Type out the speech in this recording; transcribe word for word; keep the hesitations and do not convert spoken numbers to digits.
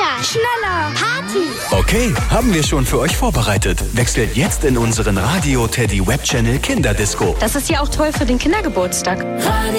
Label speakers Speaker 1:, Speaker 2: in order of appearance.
Speaker 1: Schneller!
Speaker 2: Schneller!
Speaker 1: Party!
Speaker 3: Okay, haben wir schon für euch vorbereitet. Wechselt jetzt in unseren Radio Teddy Web Channel Kinderdisco.
Speaker 4: Das ist ja auch toll für den Kindergeburtstag.
Speaker 5: Radio